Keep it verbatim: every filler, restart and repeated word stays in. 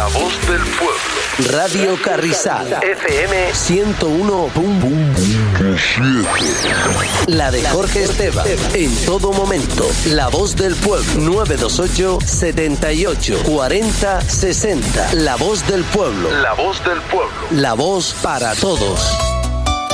La voz del pueblo. Radio Carrizal. F M ciento uno punto siete. La de Jorge Esteban. En todo momento. La voz del pueblo. nueve dos ocho, setenta y ocho, cuarenta, sesenta. La voz del pueblo. La voz del pueblo. La voz para todos.